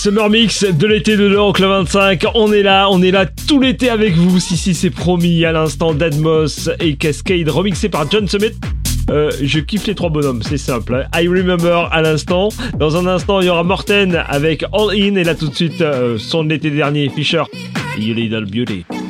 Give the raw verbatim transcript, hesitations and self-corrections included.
Summer Mix de l'été de l'Euroclub vingt-cinq, on est là, on est là tout l'été avec vous, si si c'est promis, à l'instant Deadmau5 et Cascade remixé par John Summit. Euh, je kiffe les trois bonhommes, c'est simple. I Remember à l'instant. Dans un instant, il y aura Morten avec All In, et là tout de suite, euh, son de l'été dernier, Fisher, You Little Beauty.